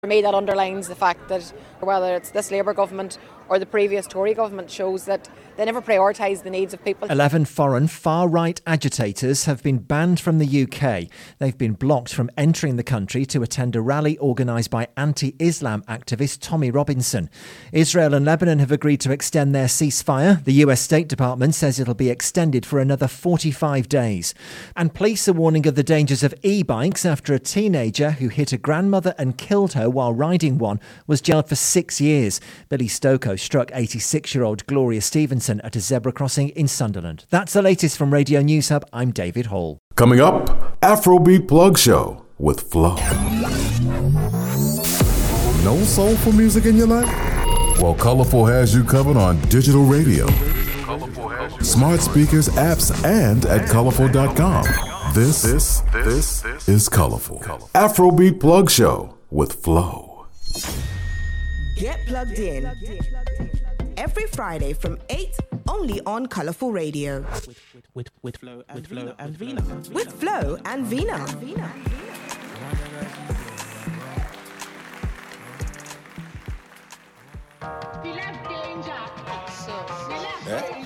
For me, that underlines the fact that whether it's this Labour government or the previous Tory government shows that they never prioritised the needs of people. 11 foreign far-right agitators have been banned from the UK. They've been blocked from entering the country to attend a rally organised by anti-Islam activist Tommy Robinson. Israel and Lebanon have agreed to extend their ceasefire. The US State Department says it'll be extended for another 45 days. And police are warning of the dangers of e-bikes after a teenager who hit a grandmother and killed her while riding one was jailed for 6 years. Billy Stokoe struck 86-year-old Gloria Stevenson at a zebra crossing in Sunderland. That's the latest from Radio News Hub. I'm David Hall. Coming up, Afrobeat Plug Show with Flo. No soulful music in your life? Well, Colorful has you covered on digital radio, smart speakers, apps, and at colorful.com. This is Colorful. Afrobeat Plug Show with Flo. Get plugged in every Friday from 8 only on Colourful Radio. With Flo and Vina. With Flo and Vina. We left danger. We left danger.